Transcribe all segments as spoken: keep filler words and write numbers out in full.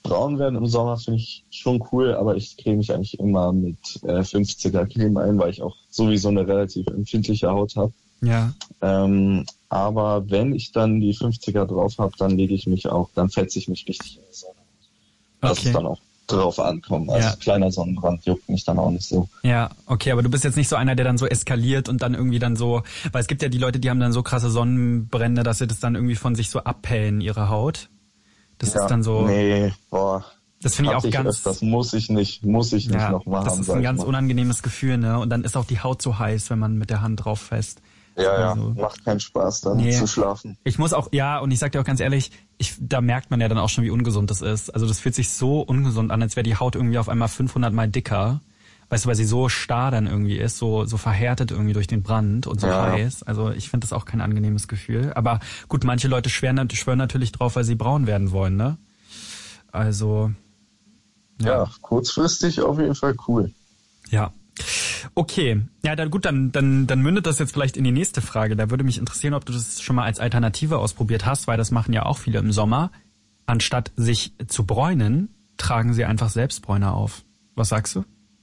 braun werden im Sommer finde ich schon cool, aber ich creme mich eigentlich immer mit äh, fünfziger Creme ein, weil ich auch sowieso eine relativ empfindliche Haut habe. Ja. Ähm, aber wenn ich dann die fünfziger drauf habe, dann lege ich mich auch, dann fetze ich mich richtig in die Sonne. Dass Okay. es dann auch drauf ankommt. Also Ja. kleiner Sonnenbrand juckt mich dann auch nicht so. Ja, okay, aber du bist jetzt nicht so einer, der dann so eskaliert und dann irgendwie dann so, weil es gibt ja die Leute, die haben dann so krasse Sonnenbrände, dass sie das dann irgendwie von sich so abpellen, ihre Haut. Das ja, ist dann so. Nee, boah. Das finde ich auch ich ganz. Das muss ich nicht, muss ich nicht ja, noch machen. das ist ein ganz unangenehmes Gefühl, ne? Und dann ist auch die Haut so heiß, wenn man mit der Hand drauf fässt. Ja, also, ja, macht keinen Spaß dann nee. zu schlafen. Ich muss auch, ja, und ich sag dir auch ganz ehrlich, ich, da merkt man ja dann auch schon, wie ungesund das ist. Also das fühlt sich so ungesund an, als wäre die Haut irgendwie auf einmal fünfhundert Mal dicker. Weißt du, weil sie so starr dann irgendwie ist, so so verhärtet irgendwie durch den Brand und so ja. heiß. Also ich finde das auch kein angenehmes Gefühl. Aber gut, manche Leute schwören, schwören natürlich drauf, weil sie braun werden wollen, ne? Also, ja. Ja, kurzfristig auf jeden Fall cool. Ja. Okay, ja, dann gut, dann, dann, dann mündet das jetzt vielleicht in die nächste Frage. Da würde mich interessieren, ob du das schon mal als Alternative ausprobiert hast, weil das machen ja auch viele im Sommer. Anstatt sich zu bräunen, tragen sie einfach selbst Bräuner auf. Was sagst du?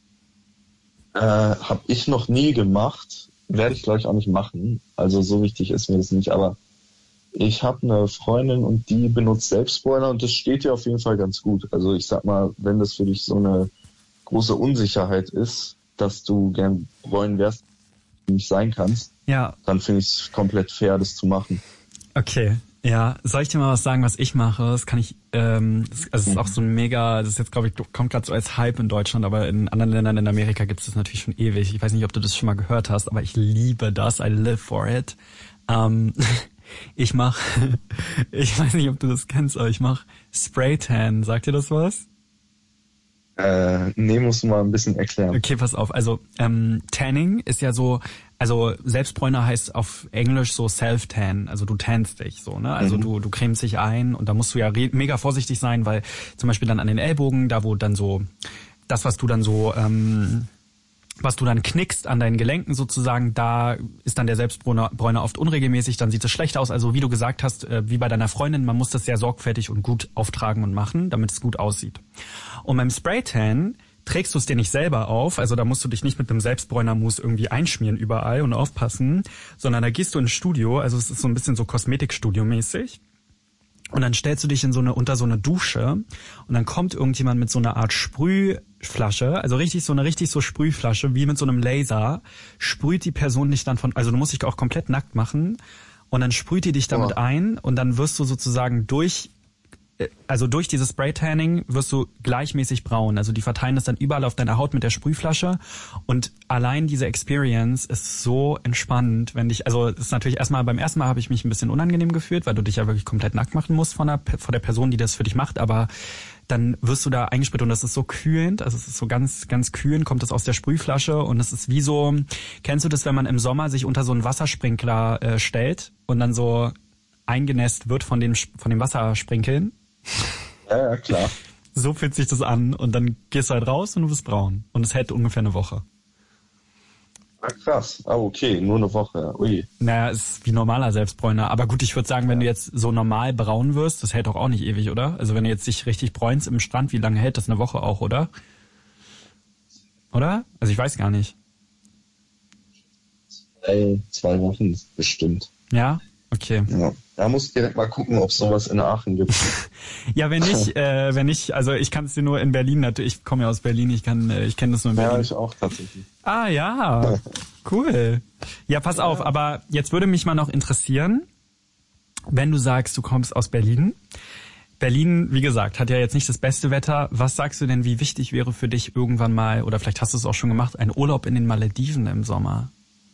Äh, hab ich noch nie gemacht. Werde ich, glaube ich, auch nicht machen. Also so wichtig ist mir das nicht. Aber ich habe eine Freundin und die benutzt selbst Bräuner und das steht ihr auf jeden Fall ganz gut. Also ich sag mal, wenn das für dich so eine große Unsicherheit ist, dass du gern bräunen wärst, nicht sein kannst, ja, dann finde ich es komplett fair, das zu machen. Okay, ja. Soll ich dir mal was sagen, was ich mache? Das kann ich, ähm, das, also es ist auch so ein mega, das ist jetzt, glaube ich, kommt gerade so als Hype in Deutschland, aber in anderen Ländern in Amerika gibt es das natürlich schon ewig. Ich weiß nicht, ob du das schon mal gehört hast, aber ich liebe das. I live for it. Ähm, ich mache, ich weiß nicht, ob du das kennst, aber ich mache Spraytan. Sagt dir das was? Äh, nee, musst du mal ein bisschen erklären. Okay, pass auf. Also ähm, Tanning ist ja so, also Selbstbräuner heißt auf Englisch so Self-Tan, also du tannst dich so, ne? Also mhm. du du cremst dich ein und da musst du ja re- mega vorsichtig sein, weil zum Beispiel dann an den Ellbogen, da wo dann so, das was du dann so, ähm, was du dann knickst an deinen Gelenken sozusagen, da ist dann der Selbstbräuner Bräuner oft unregelmäßig, dann sieht es schlecht aus. Also wie du gesagt hast, äh, wie bei deiner Freundin, man muss das sehr sorgfältig und gut auftragen und machen, damit es gut aussieht. Und beim Spraytan trägst du es dir nicht selber auf, also da musst du dich nicht mit einem Selbstbräunermus irgendwie einschmieren überall und aufpassen, sondern da gehst du ins Studio, also es ist so ein bisschen so Kosmetikstudio-mäßig. Und dann stellst du dich in so eine, unter so eine Dusche und dann kommt irgendjemand mit so einer Art Sprühflasche, also richtig so eine richtig so Sprühflasche, wie mit so einem Laser, sprüht die Person dich dann von, also du musst dich auch komplett nackt machen und dann sprüht die dich damit oh. ein und dann wirst du sozusagen durch, also durch dieses Spray-Tanning wirst du gleichmäßig braun. Also die verteilen das dann überall auf deiner Haut mit der Sprühflasche und allein diese Experience ist so entspannend, wenn dich, also das ist natürlich erstmal, beim ersten Mal habe ich mich ein bisschen unangenehm gefühlt, weil du dich ja wirklich komplett nackt machen musst von der, von der Person, die das für dich macht, aber dann wirst du da eingesprüht und das ist so kühlend, also es ist so ganz, ganz kühlend, kommt das aus der Sprühflasche und es ist wie so, kennst du das, wenn man im Sommer sich unter so einen Wassersprinkler äh, stellt und dann so eingenässt wird von den, von den Wassersprinkeln? Ja, ja, klar. So fühlt sich das an und dann gehst du halt raus und du bist braun. Und es hält ungefähr eine Woche. Ah, krass. Ah, okay, nur eine Woche. Ui. Naja, ist wie normaler Selbstbräuner. Aber gut, ich würde sagen, wenn ja. du jetzt so normal braun wirst, das hält doch auch nicht ewig, oder? Also wenn du jetzt dich richtig bräunst im Strand, wie lange hält das? Eine Woche auch, oder? Oder? Also ich weiß gar nicht. Zwei, zwei Wochen bestimmt. Ja? Okay. Ja. Da muss ich direkt mal gucken, ob es sowas in Aachen gibt. Ja, wenn nicht, äh, wenn nicht, also ich kann es dir nur in Berlin natürlich, ich komme ja aus Berlin, ich kann, äh, ich kenne das nur in Berlin. Ja, ich auch tatsächlich. Ah ja, cool. Ja, pass ja. auf, aber jetzt würde mich mal noch interessieren, wenn du sagst, du kommst aus Berlin. Berlin, wie gesagt, hat ja jetzt nicht das beste Wetter. Was sagst du denn, wie wichtig wäre für dich irgendwann mal, oder vielleicht hast du es auch schon gemacht, ein Urlaub in den Malediven im Sommer?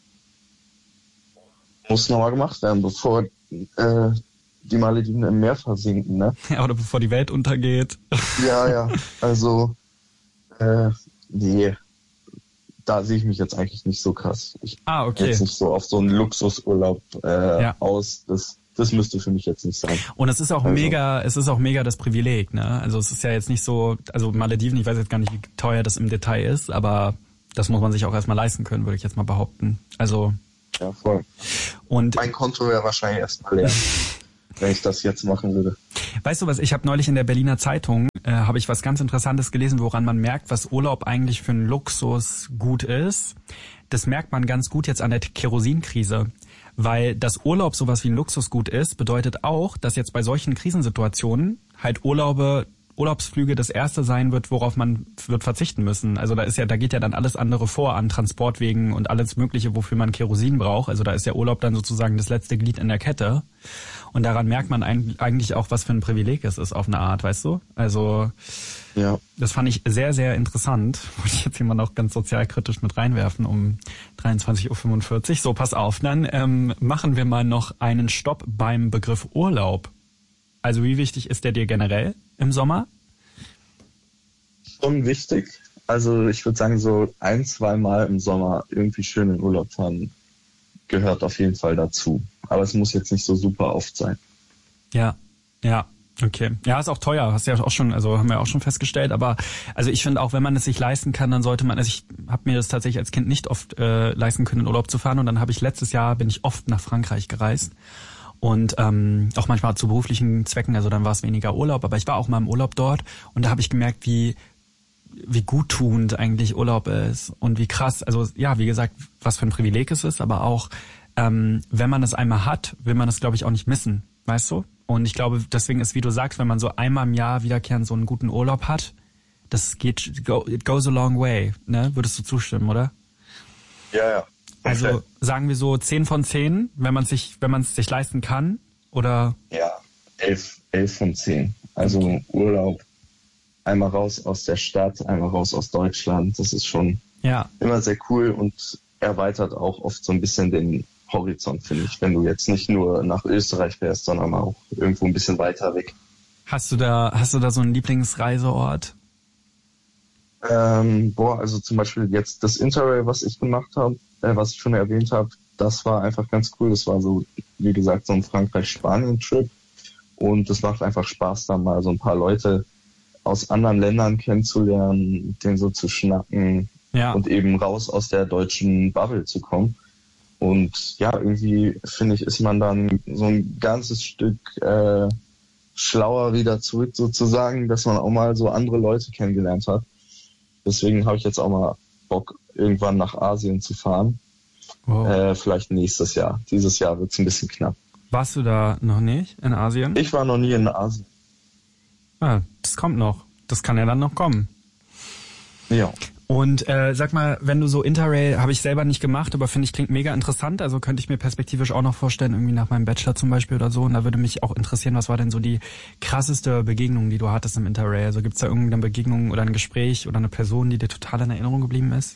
Muss nochmal gemacht werden, bevor äh, die Malediven im Meer versinken, ne? Ja, oder bevor die Welt untergeht. Ja, ja, also äh, nee, da sehe ich mich jetzt eigentlich nicht so krass. Ich ah, okay. Jetzt nicht so auf so einen Luxusurlaub äh, ja. aus, das das müsste für mich jetzt nicht sein. Und es ist auch also. mega, es ist auch mega das Privileg, ne? Also es ist ja jetzt nicht so, also Malediven, ich weiß jetzt gar nicht, wie teuer das im Detail ist, aber das muss man sich auch erstmal leisten können, würde ich jetzt mal behaupten. Also ja, voll. Und mein Konto wäre wahrscheinlich erstmal leer. wenn ich das jetzt machen würde. Weißt du was, ich habe neulich in der Berliner Zeitung, äh, habe ich was ganz Interessantes gelesen, woran man merkt, was Urlaub eigentlich für ein Luxus gut ist. Das merkt man ganz gut jetzt an der Kerosinkrise. Weil das Urlaub sowas wie ein Luxusgut ist, bedeutet auch, dass jetzt bei solchen Krisensituationen halt Urlaube, Urlaubsflüge das erste sein wird, worauf man wird verzichten müssen. Also da ist ja, da geht ja dann alles andere vor an Transportwegen und alles Mögliche, wofür man Kerosin braucht. Also da ist der Urlaub dann sozusagen das letzte Glied in der Kette. Und daran merkt man eigentlich auch, was für ein Privileg es ist auf eine Art, weißt du? Also ja. Das fand ich sehr, sehr interessant. Wollte ich jetzt hier mal noch ganz sozialkritisch mit reinwerfen um dreiundzwanzig Uhr fünfundvierzig. So, pass auf, dann ähm, machen wir mal noch einen Stopp beim Begriff Urlaub. Also wie wichtig ist der dir generell im Sommer? Schon wichtig. Also ich würde sagen, so ein, zwei Mal im Sommer irgendwie schön in Urlaub fahren gehört auf jeden Fall dazu. Aber es muss jetzt nicht so super oft sein. Ja, ja. Okay. Ja, ist auch teuer, hast du ja auch schon, also haben wir auch schon festgestellt, aber also ich finde auch, wenn man es sich leisten kann, dann sollte man, also ich habe mir das tatsächlich als Kind nicht oft äh, leisten können, in Urlaub zu fahren und dann habe ich letztes Jahr, bin ich oft nach Frankreich gereist und ähm, auch manchmal zu beruflichen Zwecken, also dann war es weniger Urlaub, aber ich war auch mal im Urlaub dort und da habe ich gemerkt, wie wie guttunend eigentlich Urlaub ist und wie krass, also ja, wie gesagt, was für ein Privileg es ist, aber auch, ähm, wenn man es einmal hat, will man es, glaube ich, auch nicht missen, weißt du? Und ich glaube, deswegen ist, wie du sagst, wenn man so einmal im Jahr wiederkehrend so einen guten Urlaub hat, das geht, go, it goes a long way, ne? Würdest du zustimmen, oder? Ja, ja. Okay. Also sagen wir so zehn von zehn, wenn man sich, wenn man es sich leisten kann, oder? Ja, elf, elf von zehn. Also okay. Urlaub, einmal raus aus der Stadt, einmal raus aus Deutschland, das ist schon ja. immer sehr cool und erweitert auch oft so ein bisschen den Horizont, finde ich, wenn du jetzt nicht nur nach Österreich fährst, sondern auch irgendwo ein bisschen weiter weg. Hast du da, hast du da so einen Lieblingsreiseort? Ähm, boah, also zum Beispiel jetzt das Interrail, was ich gemacht habe, äh, was ich schon erwähnt habe, das war einfach ganz cool. Das war so, wie gesagt, so ein Frankreich-Spanien-Trip und es macht einfach Spaß, da mal so ein paar Leute aus anderen Ländern kennenzulernen, mit denen so zu schnacken ja. und eben raus aus der deutschen Bubble zu kommen. Und ja, irgendwie, finde ich, ist man dann so ein ganzes Stück äh, schlauer wieder zurück sozusagen, dass man auch mal so andere Leute kennengelernt hat. Deswegen habe ich jetzt auch mal Bock, irgendwann nach Asien zu fahren. Wow. Äh, vielleicht nächstes Jahr. Dieses Jahr wird es ein bisschen knapp. Warst du da noch nicht in Asien? Ich war noch nie in Asien. Ah, das kommt noch. Das kann ja dann noch kommen. Ja. Und äh, sag mal, wenn du so Interrail, habe ich selber nicht gemacht, aber finde ich, klingt mega interessant. Also könnte ich mir perspektivisch auch noch vorstellen, irgendwie nach meinem Bachelor zum Beispiel oder so. Und da würde mich auch interessieren, was war denn so die krasseste Begegnung, die du hattest im Interrail? Also gibt's da irgendeine Begegnung oder ein Gespräch oder eine Person, die dir total in Erinnerung geblieben ist?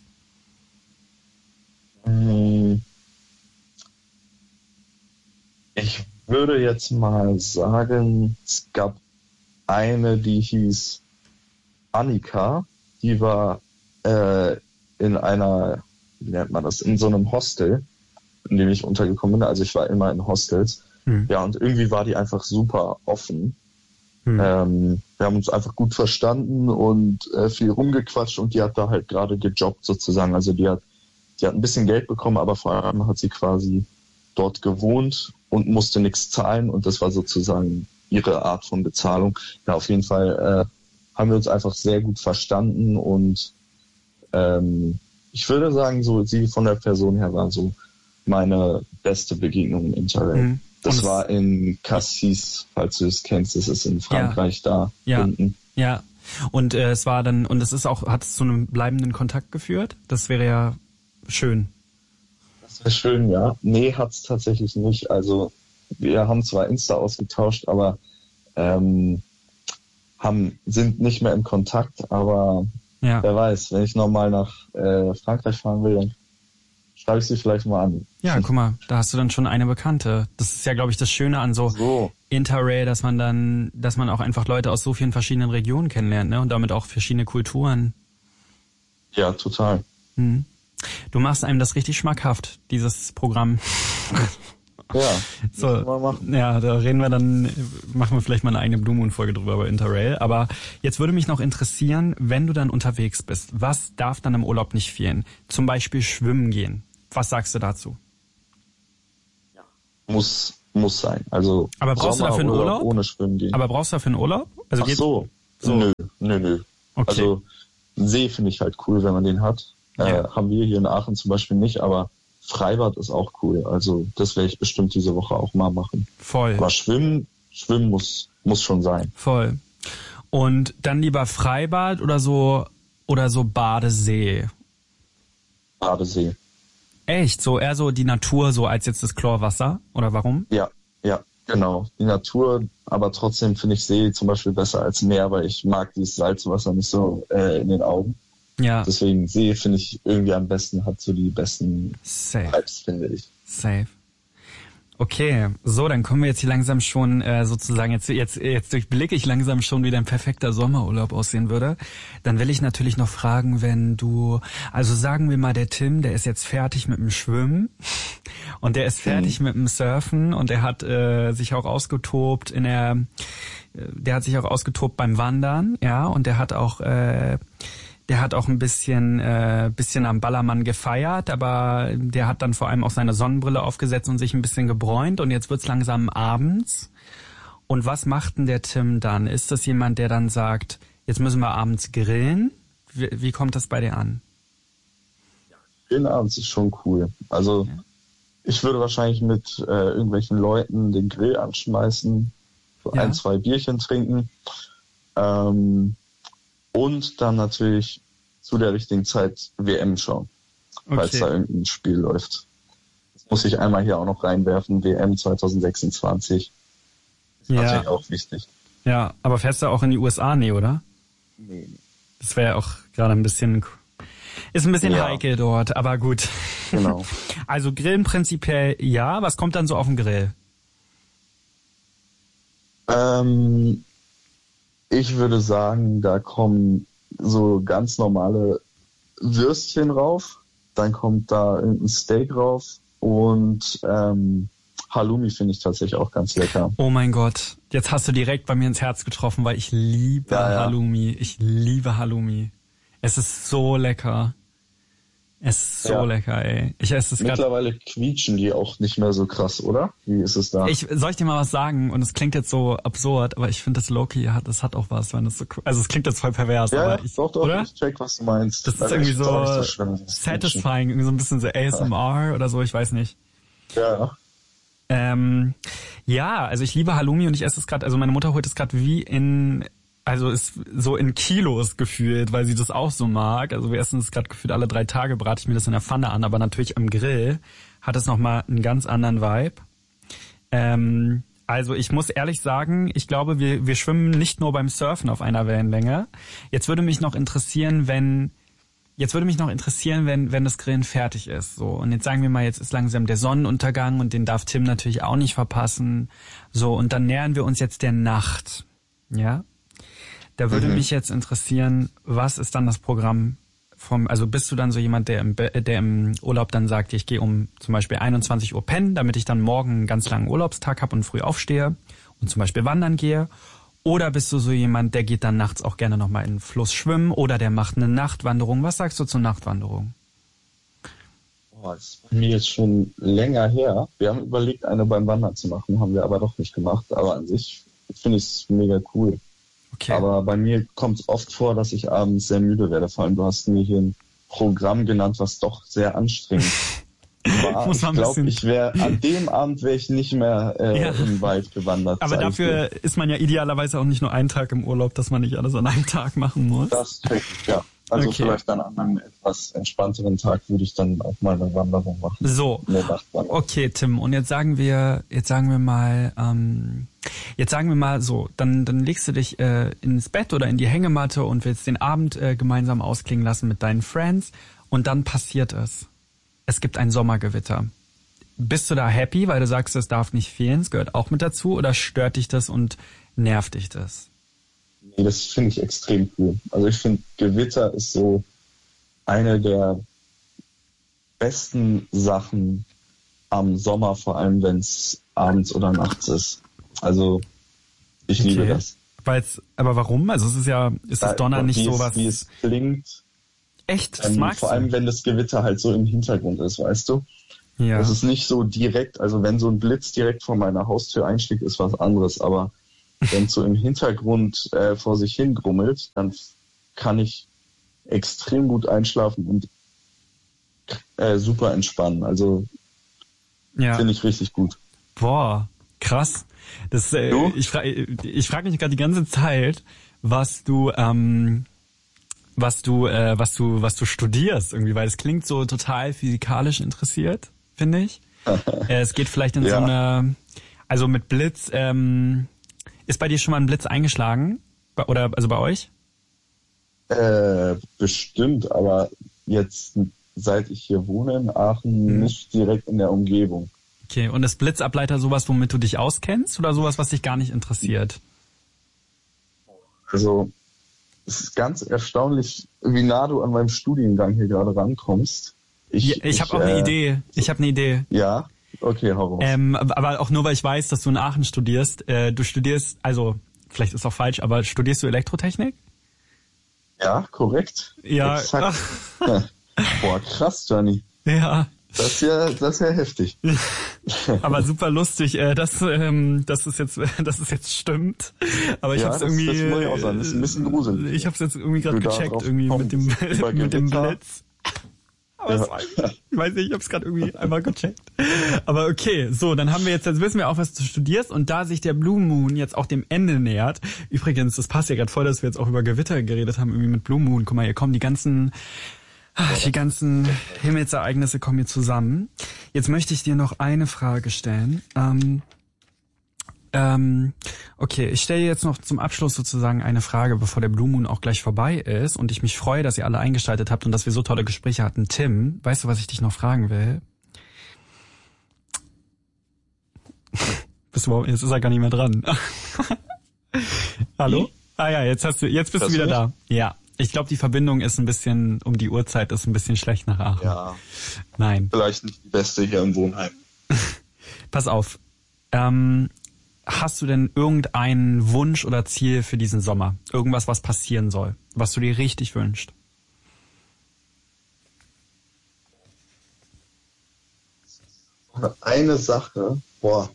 Ich würde jetzt mal sagen, es gab eine, die hieß Annika, die war äh, in einer, wie nennt man das, in so einem Hostel, in dem ich untergekommen bin. Also ich war immer in Hostels. Hm. Ja, und irgendwie war die einfach super offen. Hm. Ähm, wir haben uns einfach gut verstanden und äh, viel rumgequatscht und die hat da halt gerade gejobbt sozusagen. Also die hat, die hat ein bisschen Geld bekommen, aber vor allem hat sie quasi dort gewohnt und musste nichts zahlen und das war sozusagen ihre Art von Bezahlung. Ja, auf jeden Fall äh, haben wir uns einfach sehr gut verstanden und ähm, ich würde sagen, so sie von der Person her war so meine beste Begegnung im Interrail. Mhm. Das und war in Cassis, falls du es kennst, das ist in Frankreich ja. da ja. hinten. Ja, und äh, es war dann, und es ist auch, hat es zu einem bleibenden Kontakt geführt? Das wäre ja schön. Das wäre schön, ja. Nee, hat's tatsächlich nicht. Also wir haben zwar Insta ausgetauscht, aber ähm, haben, sind nicht mehr in Kontakt, aber ja. wer weiß, wenn ich nochmal nach äh, Frankreich fahren will, dann schreibe ich sie vielleicht mal an. Ja, guck mal, da hast du dann schon eine Bekannte. Das ist ja, glaube ich, das Schöne an so, so Interrail, dass man dann, dass man auch einfach Leute aus so vielen verschiedenen Regionen kennenlernt, ne? Und damit auch verschiedene Kulturen. Ja, total. Hm. Du machst einem das richtig schmackhaft, dieses Programm. Ja, so, mal machen. Ja, da reden wir dann, machen wir vielleicht mal eine eigene Blue Moon Folge drüber bei Interrail. Aber jetzt würde mich noch interessieren, wenn du dann unterwegs bist, was darf dann im Urlaub nicht fehlen? Zum Beispiel schwimmen gehen. Was sagst du dazu? Ja. Muss muss sein. Also aber brauchst du dafür einen Urlaub? Ohne Schwimmen gehen. Aber brauchst du dafür einen Urlaub? Also Ach so. so. Nö, nö, nö. Okay. Also See finde ich halt cool, wenn man den hat. Ja. Äh, haben wir hier in Aachen zum Beispiel nicht, aber Freibad ist auch cool. Also das werde ich bestimmt diese Woche auch mal machen. Voll. Aber Schwimmen, Schwimmen muss, muss schon sein. Voll. Und dann lieber Freibad oder so oder so Badesee? Badesee. Echt? So eher so die Natur so als jetzt das Chlorwasser? Oder warum? Ja, ja, genau. Die Natur, aber trotzdem finde ich See zum Beispiel besser als Meer, weil ich mag dieses Salzwasser nicht so äh, in den Augen. Ja. Deswegen See finde ich irgendwie am besten, hat so die besten Safe. Vibes, finde ich. Safe. Okay, so, dann kommen wir jetzt hier langsam schon äh, sozusagen, jetzt, jetzt, jetzt durchblicke ich langsam schon, wie dein perfekter Sommerurlaub aussehen würde. Dann will ich natürlich noch fragen, wenn du, also sagen wir mal, der Tim, der ist jetzt fertig mit dem Schwimmen und der ist fertig mhm. mit dem Surfen und der hat äh, sich auch ausgetobt in der, der hat sich auch ausgetobt beim Wandern, ja, und der hat auch äh, Der hat auch ein bisschen äh, bisschen am Ballermann gefeiert, aber der hat dann vor allem auch seine Sonnenbrille aufgesetzt und sich ein bisschen gebräunt und jetzt wird's langsam abends. Und was macht denn der Tim dann? Ist das jemand, der dann sagt, jetzt müssen wir abends grillen? Wie, wie kommt das bei dir an? Grillen abends ist schon cool. Also ja. Ich würde wahrscheinlich mit äh, irgendwelchen Leuten den Grill anschmeißen, so ja. ein, zwei Bierchen trinken. Ähm, Und dann natürlich zu der richtigen Zeit W M schauen, okay. Falls da irgendein Spiel läuft. Das muss ich einmal hier auch noch reinwerfen, W M zwanzig sechsundzwanzig. Das ist ja. natürlich auch wichtig. Ja, aber fährst du auch in die U S A? Nee, oder? Nee. Das wäre auch gerade ein bisschen, ist ein bisschen ja. heikel dort, aber gut. Genau. Also Grillen prinzipiell ja, was kommt dann so auf den Grill? Ähm... Ich würde sagen, da kommen so ganz normale Würstchen rauf, dann kommt da irgendein Steak rauf und ähm, Halloumi finde ich tatsächlich auch ganz lecker. Oh mein Gott, jetzt hast du direkt bei mir ins Herz getroffen, weil ich liebe ja, ja. Halloumi. Ich liebe Halloumi. Es ist so lecker. Es ist so ja. lecker, ey. Ich esse es Mittlerweile grad... quietschen die auch nicht mehr so krass, oder? Wie ist es da? Ich, soll ich dir mal was sagen? Und es klingt jetzt so absurd, aber ich finde, das Loki hat, das hat auch was, wenn es so, also es klingt jetzt voll pervers, ja, aber ich, doch, doch, oder? Ich check, was du meinst. Das ist irgendwie so, so schlimm, satisfying, irgendwie so ein bisschen so A S M R ja. oder so, ich weiß nicht. Ja. Ähm, ja, also ich liebe Halloumi und ich esse es gerade, also meine Mutter holt es gerade wie in, also ist so in Kilos gefühlt, weil sie das auch so mag. Also wir essen es gerade gefühlt alle drei Tage, brate ich mir das in der Pfanne an, aber natürlich am Grill hat es nochmal einen ganz anderen Vibe. Ähm, also ich muss ehrlich sagen, ich glaube, wir, wir schwimmen nicht nur beim Surfen auf einer Wellenlänge. Jetzt würde mich noch interessieren, wenn Jetzt würde mich noch interessieren, wenn wenn das Grillen fertig ist. So, und jetzt sagen wir mal, jetzt ist langsam der Sonnenuntergang und den darf Tim natürlich auch nicht verpassen. So, und dann nähern wir uns jetzt der Nacht. Ja? Da würde mhm. mich jetzt interessieren, was ist dann das Programm vom, also bist du dann so jemand, der im, der im Urlaub dann sagt, ich gehe um zum Beispiel einundzwanzig Uhr pennen, damit ich dann morgen einen ganz langen Urlaubstag habe und früh aufstehe und zum Beispiel wandern gehe? Oder bist du so jemand, der geht dann nachts auch gerne nochmal in den Fluss schwimmen oder der macht eine Nachtwanderung? Was sagst du zur Nachtwanderung? Oh, das ist bei mir jetzt schon länger her. Wir haben überlegt, eine beim Wandern zu machen, haben wir aber doch nicht gemacht. Aber an sich finde ich es mega cool. Okay. Aber bei mir kommt es oft vor, dass ich abends sehr müde werde. Vor allem, du hast mir hier ein Programm genannt, was doch sehr anstrengend war. Ich glaube, ich wäre an dem Abend wäre ich nicht mehr äh, ja. im Wald gewandert. Aber dafür ist man ja idealerweise auch nicht nur einen Tag im Urlaub, dass man nicht alles an einem Tag machen muss. Das ich, ja. Also okay. Vielleicht dann an einem etwas entspannteren Tag würde ich dann auch mal eine Wanderung machen. So, okay, Tim. Und jetzt sagen wir, jetzt sagen wir mal, ähm, jetzt sagen wir mal so, dann dann legst du dich äh, ins Bett oder in die Hängematte und willst den Abend äh, gemeinsam ausklingen lassen mit deinen Friends und dann passiert es. Es gibt ein Sommergewitter. Bist du da happy, weil du sagst, es darf nicht fehlen, es gehört auch mit dazu, oder stört dich das und nervt dich das? Nee, das finde ich extrem cool. Also ich finde, Gewitter ist so eine der besten Sachen am Sommer, vor allem wenn es abends oder nachts ist. Also ich okay. liebe das. Weil's, aber warum? Also es ist ja, ist das Donner nicht wie sowas... Es, wie es klingt. Echt? Das ähm, magst vor du? allem, wenn das Gewitter halt so im Hintergrund ist, weißt du? Ja. Es ist nicht so direkt, also wenn so ein Blitz direkt vor meiner Haustür einschlägt, ist was anderes, aber wenn es so im Hintergrund äh, vor sich hin grummelt, dann kann ich extrem gut einschlafen und äh, super entspannen. Also ja. finde ich richtig gut. Boah, krass. Das, äh, du? Ich frage ich frag mich gerade die ganze Zeit, was du, ähm, was du, äh, was du, was du studierst irgendwie, weil es klingt so total physikalisch interessiert, finde ich. äh, es geht vielleicht in ja. so eine, also mit Blitz. Ähm, ist bei dir schon mal ein Blitz eingeschlagen? Bei, oder also bei euch? Äh, bestimmt, aber jetzt seit ich hier wohne in Aachen hm. nicht direkt in der Umgebung. Okay, und ist Blitzableiter sowas, womit du dich auskennst oder sowas, was dich gar nicht interessiert? Also, es ist ganz erstaunlich, wie nah du an meinem Studiengang hier gerade rankommst. Ich, ja, ich, ich habe auch äh, eine Idee. Ich habe eine Idee. Ja? Okay, hau raus. Ähm, aber auch nur, weil ich weiß, dass du in Aachen studierst. Äh, du studierst, also, vielleicht ist auch falsch, aber studierst du Elektrotechnik? Ja, korrekt. Ja. Exakt. Ja. Boah, krass, Gianni. Ja. Das ist ja, das ist ja heftig. Aber super lustig, äh, dass, ähm, dass es jetzt, dass es jetzt stimmt. Aber ich ja, hab's das, irgendwie. Das muss ich auch sagen. Das ist ein bisschen gruselig. Ich hab's jetzt irgendwie gerade gecheckt, irgendwie mit dem, mit dem Blitz. Aber ja. weiß ich, ich weiß nicht, ich hab's gerade irgendwie einmal gecheckt. Aber okay, so, dann haben wir jetzt, jetzt wissen wir auch, was du studierst, und da sich der Blue Moon jetzt auch dem Ende nähert. Übrigens, das passt ja gerade voll, dass wir jetzt auch über Gewitter geredet haben, irgendwie mit Blue Moon. Guck mal, hier kommen die ganzen. Die ganzen Himmelsereignisse kommen hier zusammen. Jetzt möchte ich dir noch eine Frage stellen. Ähm, ähm, okay, ich stelle jetzt noch zum Abschluss sozusagen eine Frage, bevor der Blue Moon auch gleich vorbei ist und ich mich freue, dass ihr alle eingeschaltet habt und dass wir so tolle Gespräche hatten. Tim, weißt du, was ich dich noch fragen will? Bist du überhaupt, jetzt ist er gar nicht mehr dran. Hallo? Ah ja, jetzt hast du, jetzt bist das du wieder da. Ja. Ich glaube, die Verbindung ist ein bisschen, um die Uhrzeit ist ein bisschen schlecht nach Aachen. Ja. Nein. Vielleicht nicht die beste hier im Wohnheim. Pass auf. Ähm, hast du denn irgendeinen Wunsch oder Ziel für diesen Sommer? Irgendwas, was passieren soll? Was du dir richtig wünschst? Eine Sache, boah.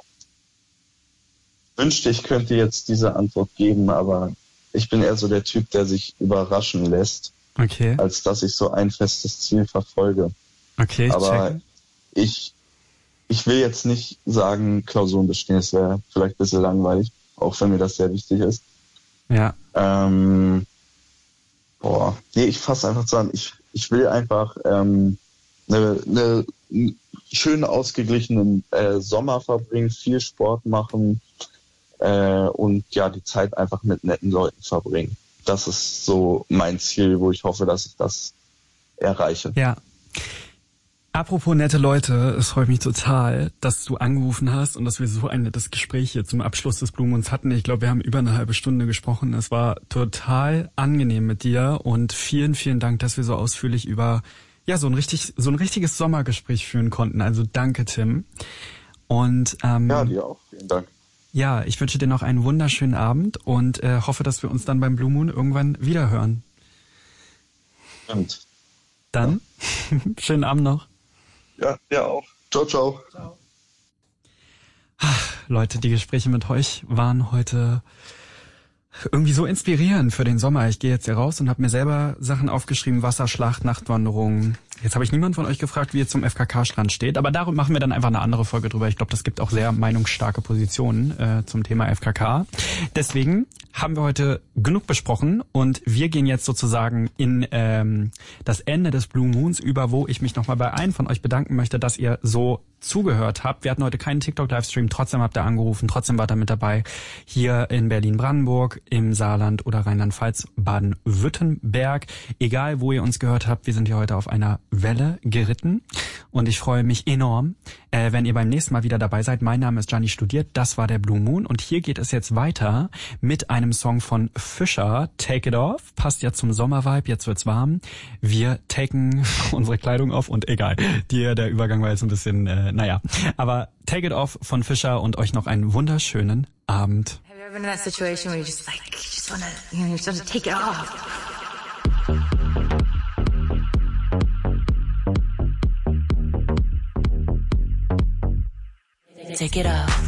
Ich wünschte, ich könnte jetzt diese Antwort geben, aber ich bin eher so der Typ, der sich überraschen lässt, okay, als dass ich so ein festes Ziel verfolge. Okay, ich aber check. ich ich will jetzt nicht sagen, Klausuren bestehen, das wäre vielleicht ein bisschen langweilig, auch wenn mir das sehr wichtig ist. Ja. Ähm, boah, nee, ich fasse einfach so an, ich, ich will einfach ähm, eine, eine schön ausgeglichenen äh, Sommer verbringen, viel Sport machen, Äh, und ja, die Zeit einfach mit netten Leuten verbringen. Das ist so mein Ziel, wo ich hoffe, dass ich das erreiche. Ja. Apropos nette Leute, es freut mich total, dass du angerufen hast und dass wir so ein nettes Gespräch hier zum Abschluss des Blue Moons hatten. Ich glaube, wir haben über eine halbe Stunde gesprochen. Es war total angenehm mit dir und vielen, vielen Dank, dass wir so ausführlich über ja so ein richtig so ein richtiges Sommergespräch führen konnten. Also danke, Tim. Und ähm, ja, dir auch. Vielen Dank. Ja, ich wünsche dir noch einen wunderschönen Abend und äh, hoffe, dass wir uns dann beim Blue Moon irgendwann wieder hören. Stimmt. Dann, ja. Schönen Abend noch. Ja, ja auch. Ciao, ciao. Ciao. Ach, Leute, die Gespräche mit euch waren heute irgendwie so inspirierend für den Sommer. Ich gehe jetzt hier raus und habe mir selber Sachen aufgeschrieben, Wasserschlacht, Nachtwanderung. Jetzt habe ich niemanden von euch gefragt, wie ihr zum F K K-Strand steht, aber darum machen wir dann einfach eine andere Folge drüber. Ich glaube, das gibt auch sehr meinungsstarke Positionen äh, zum Thema F K K. Deswegen haben wir heute genug besprochen und wir gehen jetzt sozusagen in ähm, das Ende des Blue Moons über, wo ich mich nochmal bei allen von euch bedanken möchte, dass ihr so zugehört habt. Wir hatten heute keinen TikTok-Livestream, trotzdem habt ihr angerufen, trotzdem wart ihr mit dabei, hier in Berlin-Brandenburg, im Saarland oder Rheinland-Pfalz, Baden-Württemberg. Egal, wo ihr uns gehört habt, wir sind hier heute auf einer Welle geritten und ich freue mich enorm, äh, wenn ihr beim nächsten Mal wieder dabei seid. Mein Name ist Gianni Studiert, das war der Blue Moon und hier geht es jetzt weiter mit einem Song von Fischer, Take It Off. Passt ja zum Sommervibe, jetzt wird's warm. Wir taken unsere Kleidung auf und egal, die, der Übergang war jetzt ein bisschen, äh, naja, aber Take It Off von Fischer und euch noch einen wunderschönen Abend. Have you ever been in that situation where you just like, you just wanna, you know, you just wanna take it off? take it off.